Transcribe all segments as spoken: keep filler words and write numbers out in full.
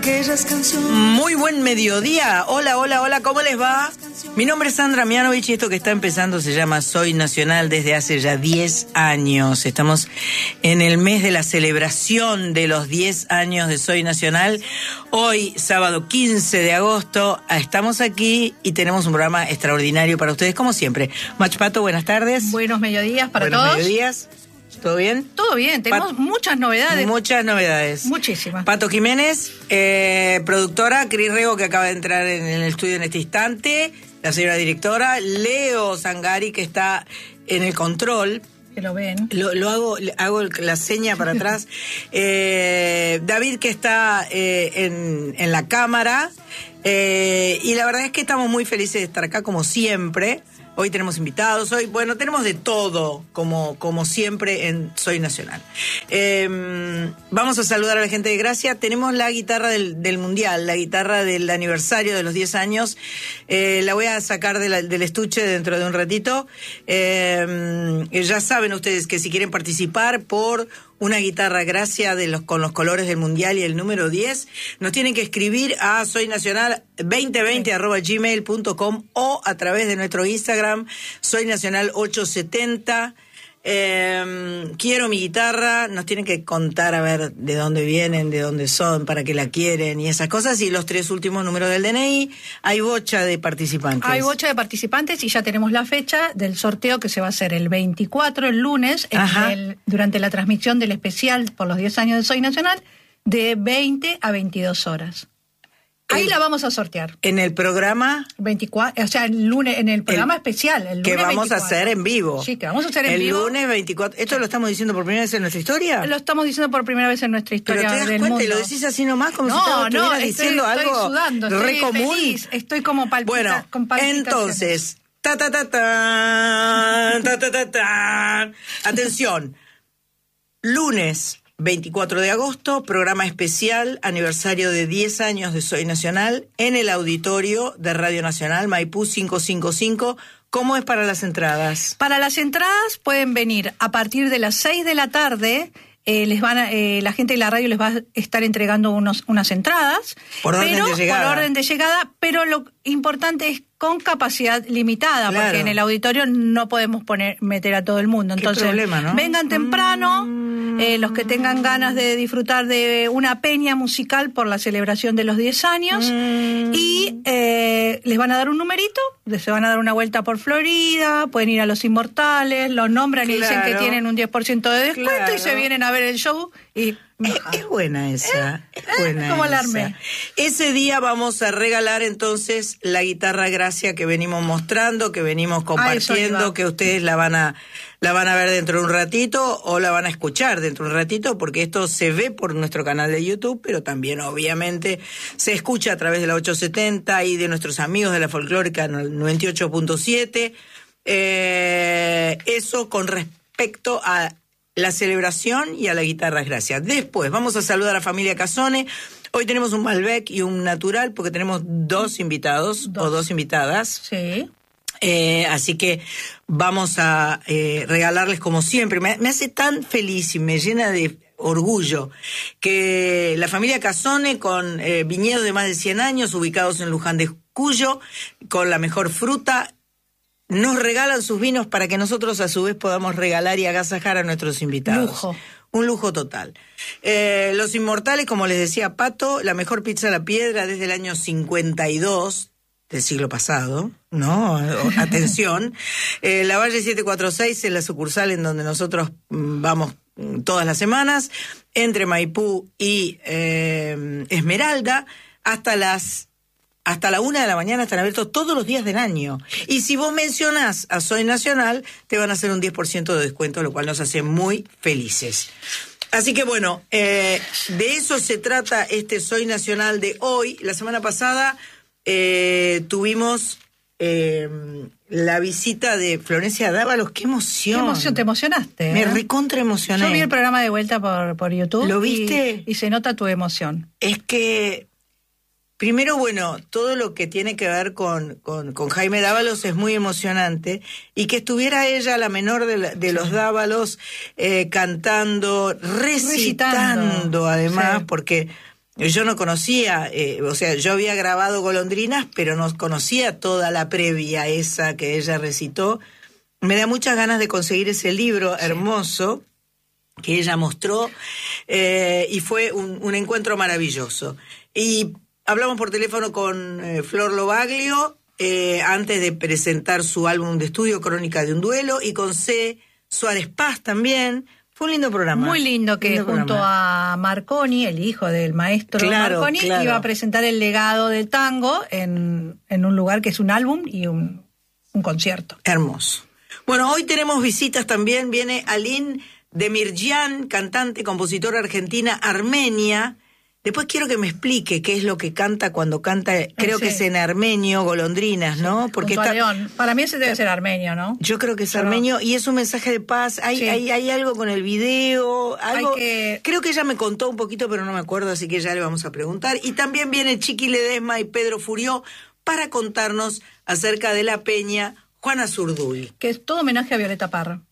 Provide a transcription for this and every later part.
Muy buen mediodía. Hola, hola, hola, ¿cómo les va? Mi nombre es Sandra Mianovich y esto que está empezando se llama Soy Nacional desde hace ya diez años. Estamos en el mes de la celebración de los diez años de Soy Nacional. Hoy, sábado quince de agosto, estamos aquí y tenemos un programa extraordinario para ustedes, como siempre. Mach Pato, buenas tardes. Buenos mediodías para Buenos todos. Buenos mediodías. ¿Todo bien? Todo bien, tenemos Pat- muchas novedades. Muchas novedades. Muchísimas. Pato Jiménez, eh, productora, Cris Rego, que acaba de entrar en, en el estudio en este instante, la señora directora, Leo Zangari, que está en el control. Que lo ven. Lo, lo hago, hago la seña para atrás. Eh, David, que está eh, en, en la cámara. Eh, y la verdad es que estamos muy felices de estar acá, como siempre. Hoy tenemos invitados, hoy, bueno, tenemos de todo, como, como siempre en Soy Nacional. Eh, vamos a saludar a la gente de Gracia. Tenemos la guitarra del, del Mundial, la guitarra del aniversario de los diez años. Eh, la voy a sacar de la, del estuche dentro de un ratito. Eh, ya saben ustedes que si quieren participar por una guitarra Gracia de los, con los colores del Mundial y el número diez, nos tienen que escribir a soynacional veinte veinte arroba gmail punto com o a través de nuestro Instagram, soynacional ochocientos setenta. Eh, quiero mi guitarra, nos tienen que contar a ver de dónde vienen, de dónde son, para qué la quieren y esas cosas, y los tres últimos números del D N I. Hay bocha de participantes. Hay bocha de participantes y ya tenemos la fecha del sorteo, que se va a hacer el veinticuatro, el lunes, en el, durante la transmisión del especial por los diez años de Soy Nacional, de veinte a veintidós horas. Ahí el, la vamos a sortear. En el programa veinticuatro, o sea, el lunes, en el programa el, especial, el lunes que vamos veinticuatro. A hacer en vivo. Sí, que vamos a hacer en el vivo. El lunes veinticuatro. ¿Esto sí. Lo estamos diciendo por primera vez en nuestra historia? Lo estamos diciendo por primera vez en nuestra historia. Pero te das del cuenta mundo. Y lo decís así nomás, como no, si estuvieras no, estoy, diciendo estoy algo sudando, re estoy común. Feliz, estoy como palpita, bueno, con palpitaciones. Entonces, ta ta ta ta, ta ta ta ta. Atención. Lunes veinticuatro de agosto, programa especial, aniversario de diez años de Soy Nacional, en el auditorio de Radio Nacional, Maipú quinientos cincuenta y cinco. ¿Cómo es para las entradas? Para las entradas pueden venir a partir de las seis de la tarde. Eh, les van a, eh, la gente de la radio les va a estar entregando unos, unas entradas. Por orden pero, de llegada. Por orden de llegada, pero lo importante es con capacidad limitada, claro. Porque en el auditorio no podemos poner meter a todo el mundo. Entonces, ¿qué problema, no? vengan temprano, mm. eh, los que tengan ganas de disfrutar de una peña musical por la celebración de los diez años, mm. y eh, les van a dar un numerito, se van a dar una vuelta por Florida, pueden ir a Los Inmortales, los nombran claro. Y dicen que tienen un diez por ciento de descuento, claro. Y se vienen a ver el show y... Es, es buena esa, eh, es buena como esa. Alarme. Ese día vamos a regalar entonces la guitarra Gracia que venimos mostrando, que venimos compartiendo, que ustedes la van a la van a ver dentro de un ratito o la van a escuchar dentro de un ratito, porque esto se ve por nuestro canal de YouTube, pero también obviamente se escucha a través de la ochocientos setenta y de nuestros amigos de la Folclórica noventa y ocho punto siete. Eh, eso con respecto a la celebración y a la guitarra Gracia. Después vamos a saludar a la familia Casone. Hoy tenemos un Malbec y un Natural porque tenemos dos invitados dos. o dos invitadas. Sí. Eh, así que vamos a eh, regalarles como siempre. Me, me hace tan feliz y me llena de orgullo que la familia Casone, con eh, viñedos de más de cien años ubicados en Luján de Cuyo, con la mejor fruta, nos regalan sus vinos para que nosotros a su vez podamos regalar y agasajar a nuestros invitados. Lujo. Un lujo total. Eh, Los Inmortales, como les decía Pato, la mejor pizza a la piedra desde el año cincuenta y dos del siglo pasado, ¿no? Atención. Eh, la Valle setecientos cuarenta y seis es la sucursal en donde nosotros mm, vamos todas las semanas, entre Maipú y eh, Esmeralda, hasta las... Hasta la una de la mañana están abiertos todos los días del año. Y si vos mencionás a Soy Nacional, te van a hacer un diez por ciento de descuento, lo cual nos hace muy felices. Así que bueno, eh, de eso se trata este Soy Nacional de hoy. La semana pasada eh, tuvimos eh, la visita de Florencia Dávalos. ¡Qué emoción! ¡Qué emoción! ¿Te emocionaste? ¿eh? Me recontra emocioné. Yo vi el programa de vuelta por, por YouTube. ¿Lo viste? Y, y se nota tu emoción. Es que... Primero, bueno, todo lo que tiene que ver con, con, con Jaime Dávalos es muy emocionante, y que estuviera ella, la menor de, la, de sí. los Dávalos, eh, cantando, recitando, recitando además, sí. porque yo no conocía, eh, o sea, yo había grabado Golondrinas, pero no conocía toda la previa esa que ella recitó. Me da muchas ganas de conseguir ese libro hermoso que ella mostró, eh, y fue un, un encuentro maravilloso. Y hablamos por teléfono con eh, Flor Lobaglio, eh, antes de presentar su álbum de estudio, Crónica de un duelo, y con C. Suárez Paz también. Fue un lindo programa. Muy lindo, que lindo junto programa. a Marconi, el hijo del maestro claro, Marconi, claro. iba a presentar el legado del tango en, en un lugar que es un álbum y un, un concierto. Hermoso. Bueno, hoy tenemos visitas también. Viene Aline Demirjian, cantante, compositora argentina, armenia. Después quiero que me explique qué es lo que canta cuando canta, creo sí. que es en armenio, Golondrinas, ¿no? Sí, porque está, León. Para mí ese debe ser armenio, ¿no? Yo creo que es Pero, armenio y es un mensaje de paz. Hay, sí. hay, hay algo con el video, algo. Que... Creo que ella me contó un poquito, pero no me acuerdo, así que ya le vamos a preguntar. Y también viene Chiqui Ledesma y Pedro Furió para contarnos acerca de la peña Juana Zurduy. Que es todo homenaje a Violeta Parra.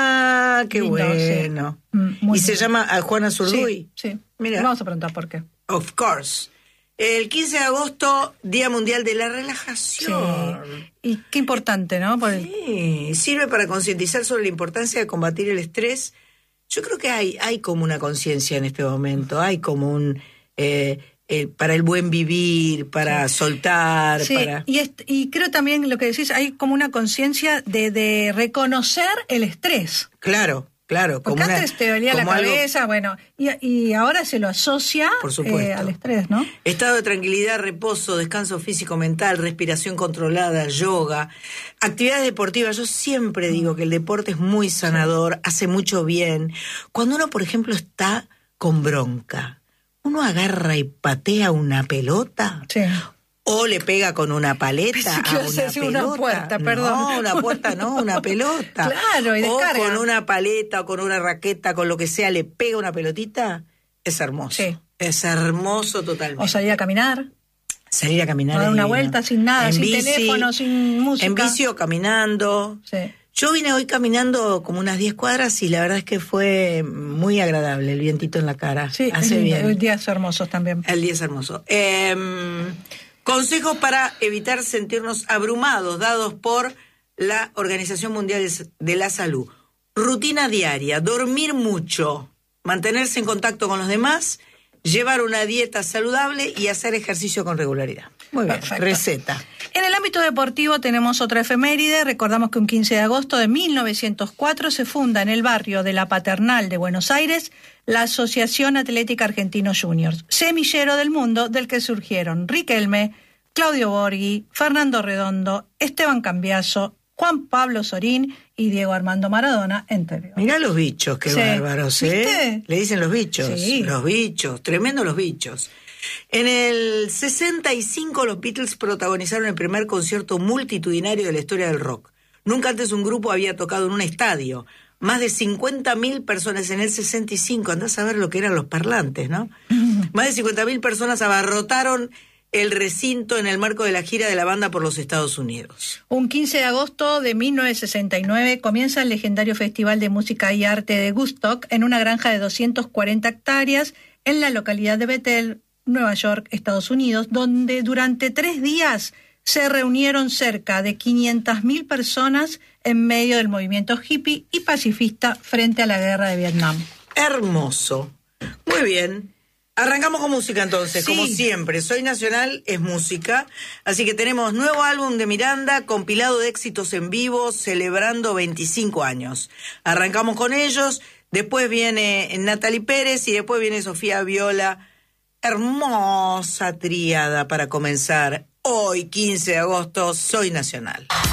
Ah, qué lindo, bueno. Sí. Mm, ¿Y lindo. Se llama a Juana Zurduy? Sí, sí. Mira. Vamos a preguntar por qué. Of course. El quince de agosto, Día Mundial de la Relajación. Sí. Y qué importante, ¿no? Por el... Sí, sirve para concientizar sobre la importancia de combatir el estrés. Yo creo que hay, hay como una conciencia en este momento, hay como un... Eh, Eh, para el buen vivir, para sí. soltar, sí, para... Y, est- y creo también lo que decís, hay como una conciencia de, de reconocer el estrés. Claro, claro. Porque como antes una, te dolía la cabeza, algo... bueno, y, y ahora se lo asocia eh, al estrés, ¿no? Estado de tranquilidad, reposo, descanso físico-mental, respiración controlada, yoga, actividades deportivas. Yo siempre digo que el deporte es muy sanador, sí. hace mucho bien. Cuando uno, por ejemplo, está con bronca, uno agarra y patea una pelota sí. o le pega con una paleta a una pelota. Una puerta, perdón. No, una puerta no, una pelota. Claro, y descarga. O con una paleta o con una raqueta, con lo que sea, le pega una pelotita, es hermoso. Sí. Es hermoso totalmente. O salir a caminar. Salir a caminar. O dar una vuelta sin nada, en sin bici, teléfono, sin música. En bici o caminando. Sí. Yo vine hoy caminando como unas diez cuadras y la verdad es que fue muy agradable, el vientito en la cara. Sí, hace el, bien. El día es hermoso también. El día es hermoso. Eh, consejos para evitar sentirnos abrumados, dados por la Organización Mundial de la Salud. Rutina diaria, dormir mucho, mantenerse en contacto con los demás, llevar una dieta saludable y hacer ejercicio con regularidad. Muy bien, perfecto. Receta. En el ámbito deportivo tenemos otra efeméride. Recordamos que un quince de agosto de mil novecientos cuatro se funda en el barrio de La Paternal de Buenos Aires la Asociación Atlética Argentinos Juniors, semillero del mundo del que surgieron Riquelme, Claudio Borghi, Fernando Redondo, Esteban Cambiaso, Juan Pablo Sorín y Diego Armando Maradona, entre otros. Mirá los bichos, qué sí. bárbaros, ¿eh? ¿Viste? Le dicen los bichos, sí. los bichos, tremendo los bichos. En el sesenta y cinco los Beatles protagonizaron el primer concierto multitudinario de la historia del rock. Nunca antes un grupo había tocado en un estadio. Más de cincuenta mil personas en el sesenta y cinco. Andás a ver lo que eran los parlantes, ¿no? Más de cincuenta mil personas abarrotaron el recinto en el marco de la gira de la banda por los Estados Unidos. Un quince de agosto de mil novecientos sesenta y nueve comienza el legendario Festival de Música y Arte de Woodstock en una granja de doscientas cuarenta hectáreas en la localidad de Bethel, Nueva York, Estados Unidos, donde durante tres días se reunieron cerca de quinientas mil personas en medio del movimiento hippie y pacifista frente a la guerra de Vietnam. Hermoso. Muy bien. Arrancamos con música entonces, sí. como siempre. Soy Nacional, es música. Así que tenemos nuevo álbum de Miranda, compilado de éxitos en vivo, celebrando veinticinco años. Arrancamos con ellos, después viene Natalie Pérez y después viene Sofía Viola. Hermosa tríada para comenzar. Hoy, quince de agosto, Soy Nacional.